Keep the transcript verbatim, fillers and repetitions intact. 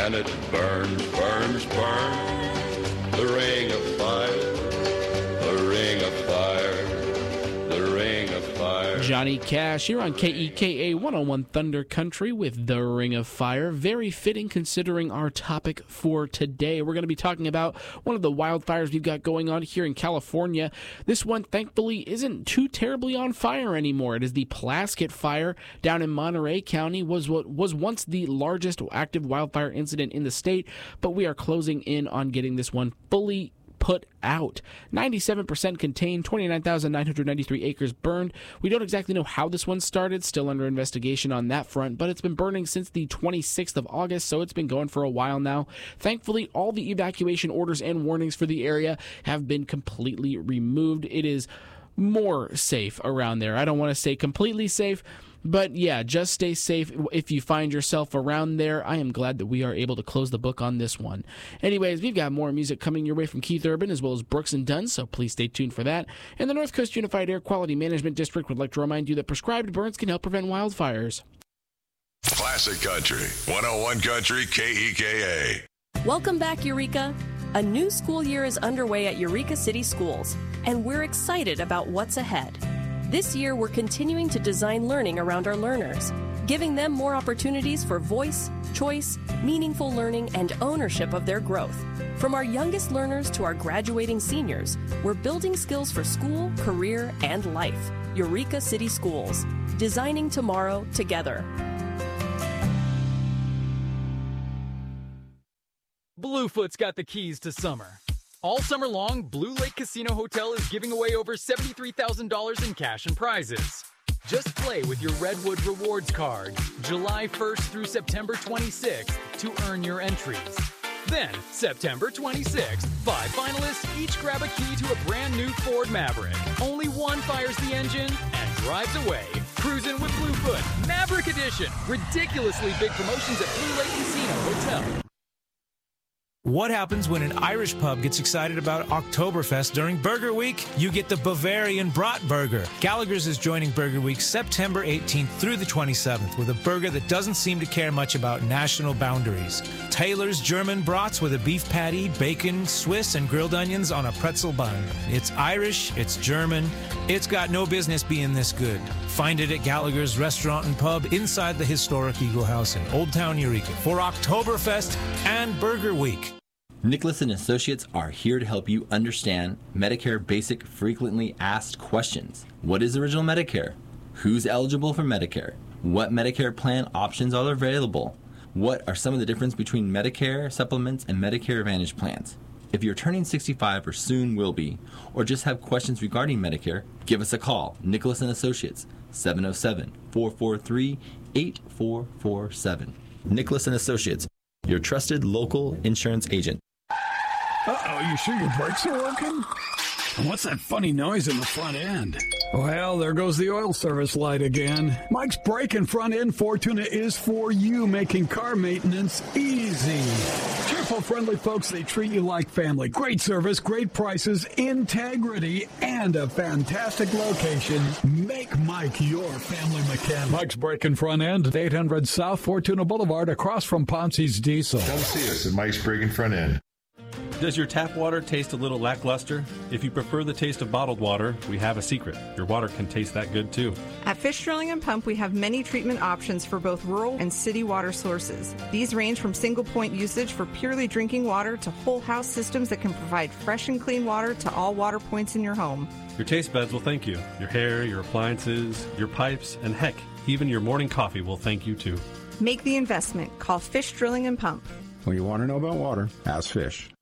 and it burns, burns, burns. The ring of fire, the ring of fire, the ring of fire. Johnny Cash here on K E K A one oh one Thunder Country with The Ring of Fire. Very fitting considering our topic for today. We're going to be talking about one of the wildfires we've got going on here in California. This one, thankfully, isn't too terribly on fire anymore. It is the Plaskett Fire down in Monterey County. Was what was once the largest active wildfire incident in the state, but we are closing in on getting this one fully put out. ninety-seven percent contained, twenty-nine thousand nine hundred ninety-three acres burned. We don't exactly know how this one started, still under investigation on that front, but it's been burning since the twenty-sixth of August, so it's been going for a while now. Thankfully, all the evacuation orders and warnings for the area have been completely removed. It is more safe around there. I don't want to say completely safe, but yeah, just stay safe if you find yourself around there. I am glad that we are able to close the book on this one. Anyways, we've got more music coming your way from Keith Urban as well as Brooks and Dunn, so please stay tuned for that. And the North Coast Unified Air Quality Management District would like to remind you that prescribed burns can help prevent wildfires. Classic Country, one oh one Country, K E K A. Welcome back, Eureka. A new school year is underway at Eureka City Schools, and we're excited about what's ahead. This year, we're continuing to design learning around our learners, giving them more opportunities for voice, choice, meaningful learning, and ownership of their growth. From our youngest learners to our graduating seniors, we're building skills for school, career, and life. Eureka City Schools, designing tomorrow together. Bluefoot's got the keys to summer. All summer long, Blue Lake Casino Hotel is giving away over seventy-three thousand dollars in cash and prizes. Just play with your Redwood Rewards card July first through September twenty-sixth to earn your entries. Then, September twenty-sixth, five finalists each grab a key to a brand new Ford Maverick. Only one fires the engine and drives away. Cruising with Bluefoot, Maverick Edition. Ridiculously big promotions at Blue Lake Casino Hotel. What happens when an Irish pub gets excited about Oktoberfest during Burger Week? You get the Bavarian Brat Burger. Gallagher's is joining Burger Week September eighteenth through the twenty-seventh with a burger that doesn't seem to care much about national boundaries. Taylor's German brats with a beef patty, bacon, Swiss, and grilled onions on a pretzel bun. It's Irish, it's German, it's got no business being this good. Find it at Gallagher's Restaurant and Pub inside the historic Eagle House in Old Town Eureka for Oktoberfest and Burger Week. Nicholas and Associates are here to help you understand Medicare basic frequently asked questions. What is original Medicare? Who's eligible for Medicare? What Medicare plan options are available? What are some of the differences between Medicare supplements and Medicare Advantage plans? If you're turning sixty-five or soon will be, or just have questions regarding Medicare, give us a call. Nicholas and Associates, seven oh seven, four four three, eight four four seven. Nicholas and Associates, your trusted local insurance agent. Uh-oh, you sure your brakes are working? What's that funny noise in the front end? Well, there goes the oil service light again. Mike's Brake and Front End Fortuna is for you, making car maintenance easy. Cheerful, friendly folks, they treat you like family. Great service, great prices, integrity, and a fantastic location. Make Mike your family mechanic. Mike's Brake and Front End at eight hundred South Fortuna Boulevard, across from Ponce's Diesel. Come see us at Mike's Brake and Front End. Does your tap water taste a little lackluster? If you prefer the taste of bottled water, we have a secret. Your water can taste that good too. At Fish Drilling and Pump, we have many treatment options for both rural and city water sources. These range from single point usage for purely drinking water to whole house systems that can provide fresh and clean water to all water points in your home. Your taste buds will thank you. Your hair, your appliances, your pipes, and heck, even your morning coffee will thank you too. Make the investment. Call Fish Drilling and Pump. When you want to know about water, ask Fish.